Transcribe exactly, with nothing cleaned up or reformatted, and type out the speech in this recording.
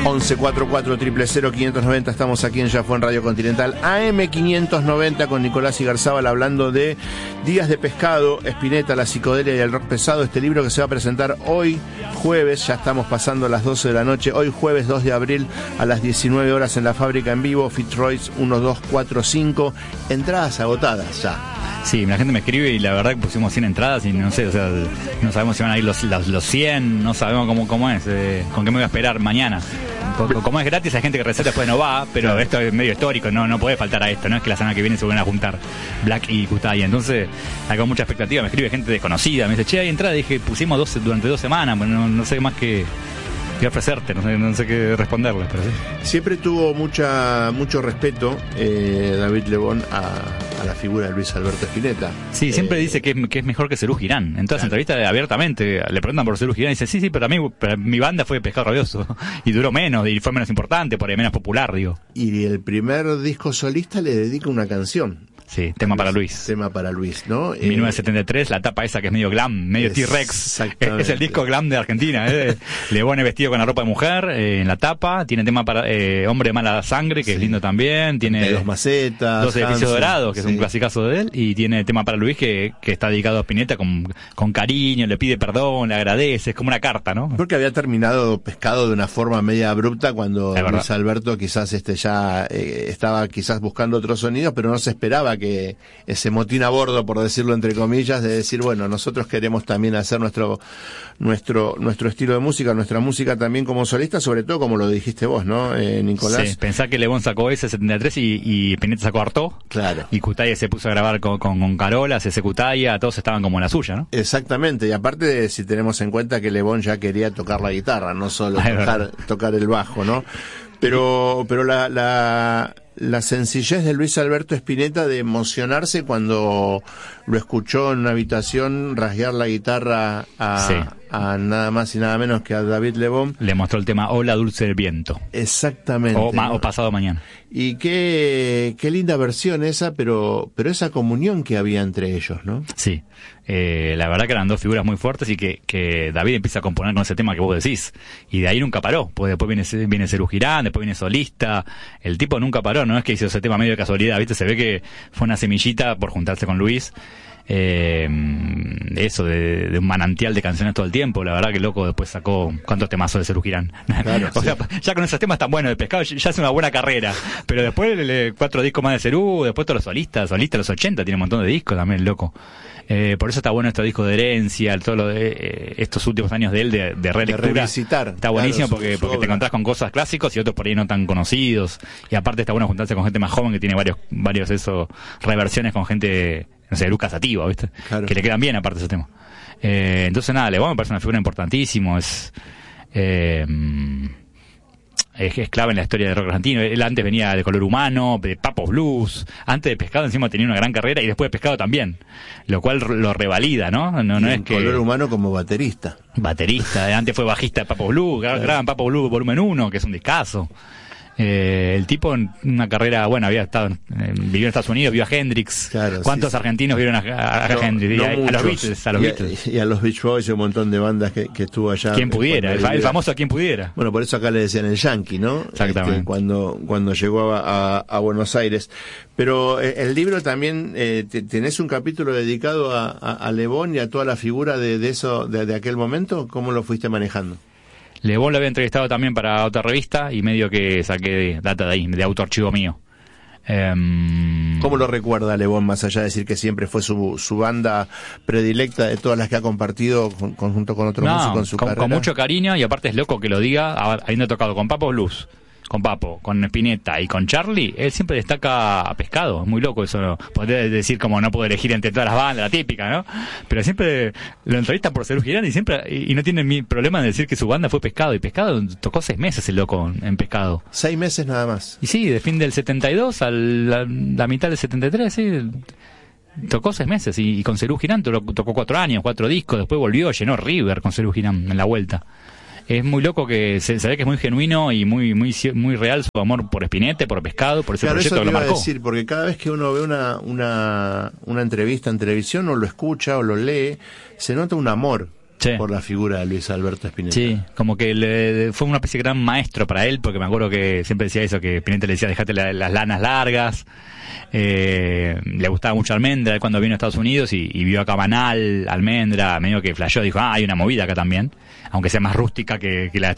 once cuarenta y cuatro, cero cero cero, quinientos noventa, estamos aquí en Ya Fue en Radio Continental, A M quinientos noventa, con Nicolás Igarzábal hablando de Días de Pescado, Spinetta, la psicodelia y el rock pesado, este libro que se va a presentar hoy jueves, ya estamos pasando las doce de la noche, hoy jueves dos de abril a las diecinueve horas en la Fábrica en Vivo, Fitzroy's uno dos cuatro cinco, entradas agotadas ya. Sí, la gente me escribe y la verdad que pusimos cien entradas y no sé, o sea, no sabemos si van a ir los, los, los cien, no sabemos cómo, cómo es, eh, con qué me voy a esperar mañana. Como es gratis, hay gente que reserva después no va, pero claro, esto es medio histórico, no no puede faltar a esto, no es que la semana que viene se vuelvan a juntar Black y Kutaya, entonces hay con mucha expectativa, me escribe gente desconocida, me dice, che, hay entrada, dije, pusimos dos, durante dos semanas, no, no sé más que... que ofrecerte, no sé, no sé qué responderle, pero sí. Siempre tuvo mucha mucho respeto eh, David Lebón a, a la figura de Luis Alberto Spinetta. Sí, siempre eh, dice que es, que es mejor que Serú Girán. En todas las claro. entrevistas abiertamente le preguntan por Serú Girán y dice, sí, sí, pero a mí pero mi banda fue Pescado Rabioso y duró menos y fue menos importante, por ahí menos popular, digo. Y el primer disco solista le dedica una canción. Sí, tema para Luis. Tema para Luis, ¿no? mil novecientos setenta y tres, la tapa esa que es medio glam, medio T-Rex. Es el disco glam de Argentina. ¿eh? Le pone vestido con la ropa de mujer eh, en la tapa. Tiene tema para eh, Hombre de Mala Sangre, que sí. es lindo también. Tiene dos macetas. Dos edificios dorados, que sí. es un clasicazo de él. Y tiene tema para Luis, que, que está dedicado a Spinetta con, con cariño, le pide perdón, le agradece. Es como una carta, ¿no? Porque había terminado Pescado de una forma media abrupta cuando Luis Alberto quizás este ya eh, estaba quizás buscando otros sonidos, pero no se esperaba que ese motín a bordo, por decirlo entre comillas, de decir, bueno, nosotros queremos también hacer nuestro nuestro nuestro estilo de música, nuestra música también como solista, sobre todo como lo dijiste vos, ¿no, eh, Nicolás? Sí, pensá que Lebón sacó ese setenta y tres y, y Spinetta sacó Artaud. Claro. Y Kutaya se puso a grabar con, con, con Carolas, ese Kutaya, todos estaban como en la suya, ¿no? Exactamente, y aparte si tenemos en cuenta que Lebón ya quería tocar la guitarra, no solo tocar, tocar el bajo, ¿no? Pero, pero la, la, la sencillez de Luis Alberto Spinetta de emocionarse cuando lo escuchó en una habitación rasguear la guitarra a, sí. a nada más y nada menos que a David Lebón. Le mostró el tema Hola Dulce del Viento. Exactamente. O, ma, o Pasado Mañana. Y qué, qué linda versión esa, pero, pero esa comunión que había entre ellos, ¿no? Sí. Eh, la verdad que eran dos figuras muy fuertes y que, que David empieza a componer con ese tema que vos decís. Y de ahí nunca paró. Pues después viene, viene Serú Girán, después viene solista. El tipo nunca paró, no es que hizo ese tema medio de casualidad, ¿viste? Se ve que fue una semillita por juntarse con Luis. Eh, eso de, de un manantial de canciones todo el tiempo. La verdad que loco después sacó cuántos temazos de Serú Girán. Claro, o sí. sea, ya con esos temas tan buenos de Pescado ya es una buena carrera, pero después le, cuatro discos más de Serú, después todos los solistas solistas de los ochenta, tiene un montón de discos también, loco. Eh, por eso está bueno estos discos de Herencia, todo lo de eh, estos últimos años de él de, de relectura. De revisitar. Está buenísimo, claro, porque, su, su porque te encontrás con cosas clásicos y otros por ahí no tan conocidos. Y aparte está bueno juntarse con gente más joven que tiene varios, varios eso, reversiones con gente, no sé, Lucas Sativa, ¿viste? Claro. Que le quedan bien aparte de ese tema. Eh, entonces nada, Lebón me parece una figura importantísima, es, eh, es, es clave en la historia del rock argentino. Él antes venía de Color Humano, de Papo Blues, antes de Pescado encima tenía una gran carrera y después de Pescado también, lo cual lo revalida, ¿no? No, no es que Color Humano como baterista. Baterista, antes fue bajista de Papo Blues, claro. Graban Papo Blues volumen uno, que es un discazo. Eh, el tipo en una carrera, bueno, había estado, eh, vivió en Estados Unidos, vio a Hendrix. Claro, ¿cuántos sí, argentinos vieron a, a, a no, Hendrix? No y a, a los Beatles, a los y, Beatles. A, y a los Beach Boys y un montón de bandas que, que estuvo allá. Quien pudiera, el, el famoso Quien Pudiera. Bueno, por eso acá le decían el Yankee, ¿no? Exactamente. Este, cuando, cuando llegó a, a, a Buenos Aires. Pero eh, el libro también, eh, te, tenés un capítulo dedicado a, a, a Lebón y a toda la figura de, de eso, de, de aquel momento. ¿Cómo lo fuiste manejando? Lebón lo había entrevistado también para otra revista y medio que saqué data de ahí, de autoarchivo mío. Um, ¿Cómo lo recuerda Lebón, más allá de decir que siempre fue su, su banda predilecta de todas las que ha compartido con, con, junto con otros no, músicos en su con, carrera? Con mucho cariño, y aparte es loco que lo diga, habiendo tocado con Papo Blues, con Papo, con Spinetta y con Charlie, él siempre destaca a Pescado. Es muy loco eso, ¿no? Podría decir como no puedo elegir entre todas las bandas, la típica, ¿no? Pero siempre lo entrevistan por Serú Girán y siempre y, y no tiene mi problema en decir que su banda fue Pescado. Y Pescado tocó seis meses el loco en Pescado. Seis meses nada más. Y sí, de fin del setenta y dos a la, la mitad del setenta y tres, sí. Tocó seis meses y, y con Serú Girán tocó cuatro años, cuatro discos, después volvió, llenó River con Serú Girán en la vuelta. Es muy loco que se, se ve que es muy genuino y muy muy muy real su amor por Spinetta, por Pescado, por ese claro, proyecto que lo marcó. Claro, eso te iba a decir, porque cada vez que uno ve una, una, una entrevista en televisión o lo escucha o lo lee, se nota un amor Sí. por la figura de Luis Alberto Spinetta. Sí, como que le, fue una especie de gran maestro para él, porque me acuerdo que siempre decía eso, que Spinetta le decía, dejate la, las lanas largas. Eh, le gustaba mucho Almendra, él cuando vino a Estados Unidos y, y vio acá Banal, Almendra, medio que flasheó, dijo, ah, hay una movida acá también, aunque sea más rústica que, que la de